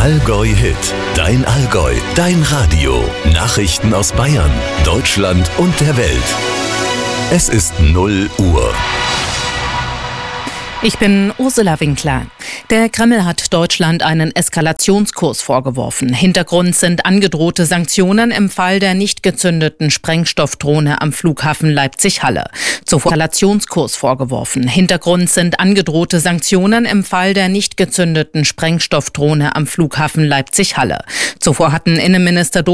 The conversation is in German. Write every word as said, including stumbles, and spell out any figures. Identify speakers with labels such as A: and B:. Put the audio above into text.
A: Allgäu Hit, dein Allgäu, dein Radio. Nachrichten aus Bayern, Deutschland und der Welt. Es ist null Uhr.
B: Ich bin Ursula Winkler. Der Kreml hat Deutschland einen Eskalationskurs vorgeworfen. Hintergrund sind angedrohte Sanktionen im Fall der nicht gezündeten Sprengstoffdrohne am Flughafen Leipzig-Halle. Zuvor Eskalationskurs vorgeworfen. Hintergrund sind angedrohte Sanktionen im Fall der nicht gezündeten Sprengstoffdrohne am Flughafen Leipzig-Halle. Zuvor hatten Innenminister